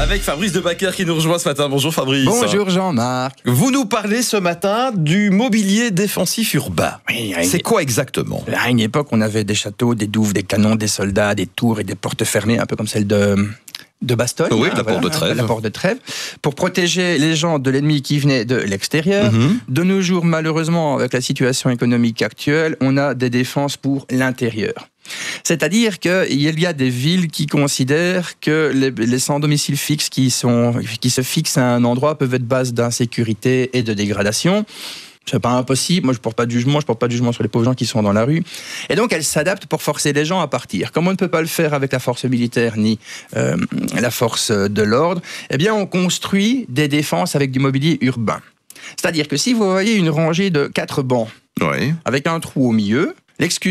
Avec Fabrice Debacker qui nous rejoint ce matin. Bonjour Fabrice. Bonjour Jean-Marc. Vous nous parlez ce matin du mobilier défensif urbain. Oui, c'est quoi exactement? À une époque, on avait des châteaux, des douves, des canons, des soldats, des tours et des portes fermées, un peu comme celle de Bastogne. Oui, la porte de Trèves. La porte de Trèves, pour protéger les gens de l'ennemi qui venait de l'extérieur. De nos jours, malheureusement, avec la situation économique actuelle, on a des défenses pour l'intérieur. C'est-à-dire qu'il y a des villes qui considèrent que les sans domicile fixe qui se fixent à un endroit peuvent être base d'insécurité et de dégradation. C'est pas impossible, moi je porte pas de jugement sur les pauvres gens qui sont dans la rue. Et donc elles s'adaptent pour forcer les gens à partir. Comme on ne peut pas le faire avec la force militaire ni la force de l'ordre, eh bien on construit des défenses avec du mobilier urbain. C'est-à-dire que si vous voyez une rangée de 4 bancs, avec un trou au milieu, l'excuse